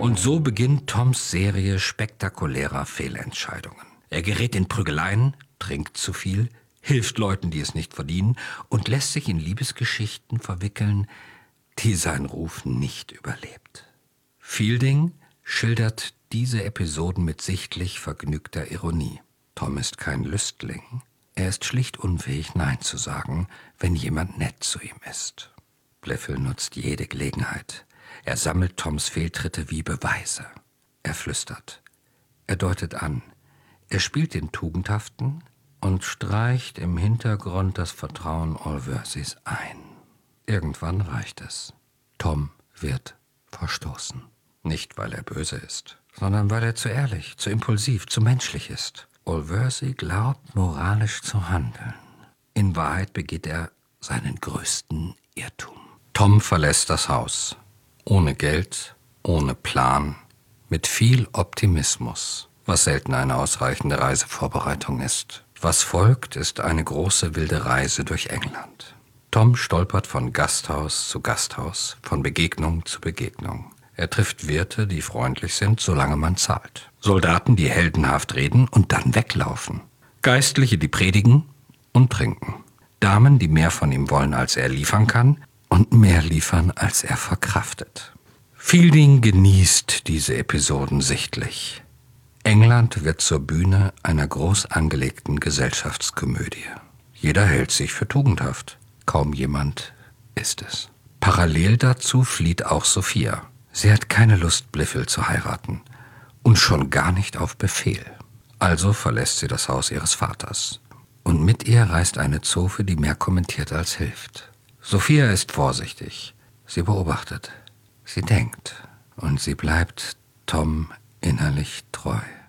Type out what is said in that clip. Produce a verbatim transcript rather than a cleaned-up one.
Und so beginnt Toms Serie spektakulärer Fehlentscheidungen. Er gerät in Prügeleien, trinkt zu viel, hilft Leuten, die es nicht verdienen, und lässt sich in Liebesgeschichten verwickeln, die sein Ruf nicht überlebt. Fielding schildert diese Episoden mit sichtlich vergnügter Ironie. Tom ist kein Lüstling. Er ist schlicht unfähig, Nein zu sagen, wenn jemand nett zu ihm ist. Blifil nutzt jede Gelegenheit. Er sammelt Toms Fehltritte wie Beweise. Er flüstert. Er deutet an. Er spielt den Tugendhaften und streicht im Hintergrund das Vertrauen Allworthys ein. Irgendwann reicht es. Tom wird verstoßen. Nicht, weil er böse ist, sondern weil er zu ehrlich, zu impulsiv, zu menschlich ist. Allworthy glaubt, moralisch zu handeln. In Wahrheit begeht er seinen größten Irrtum. Tom verlässt das Haus. Ohne Geld, ohne Plan, mit viel Optimismus, was selten eine ausreichende Reisevorbereitung ist. Was folgt, ist eine große wilde Reise durch England. Tom stolpert von Gasthaus zu Gasthaus, von Begegnung zu Begegnung. Er trifft Wirte, die freundlich sind, solange man zahlt. Soldaten, die heldenhaft reden und dann weglaufen. Geistliche, die predigen und trinken. Damen, die mehr von ihm wollen, als er liefern kann, und mehr liefern, als er verkraftet. Fielding genießt diese Episoden sichtlich. England wird zur Bühne einer groß angelegten Gesellschaftskomödie. Jeder hält sich für tugendhaft. Kaum jemand ist es. Parallel dazu flieht auch Sophia. Sie hat keine Lust, Blifil zu heiraten. Und schon gar nicht auf Befehl. Also verlässt sie das Haus ihres Vaters. Und mit ihr reist eine Zofe, die mehr kommentiert als hilft. Sophia ist vorsichtig. Sie beobachtet. Sie denkt. Und sie bleibt Tom innerlich treu.